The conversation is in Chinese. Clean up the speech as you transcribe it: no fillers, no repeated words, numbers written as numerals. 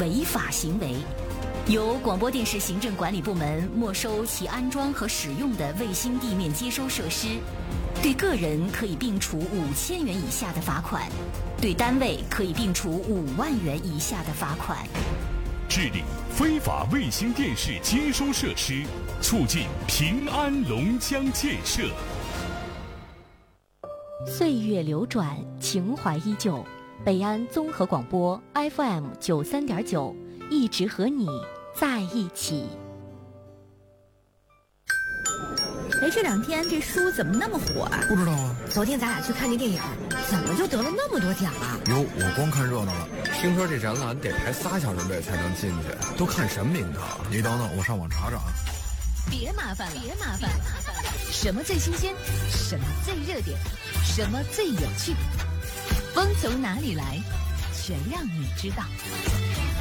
违法行为，由广播电视行政管理部门没收其安装和使用的卫星地面接收设施，对个人可以并处5000元以下的罚款，对单位可以并处5万元以下的罚款。 治理非法卫星电视接收设施，促进平安龙江建设。 岁月流转，情怀依旧。北安综合广播 FM 93.9，一直和你在一起。 哎，这2天这书怎么那么火啊？ 不知道啊。 昨天咱俩去看那电影，怎么就得了那么多奖啊？ 哟，我光看热闹了。听说这展览得排3小时队才能进去，都看什么名堂？你等等，我上网查查啊。 别麻烦了，什么最新鲜？什么最热点？什么最有趣？风从哪里来？全让你知道。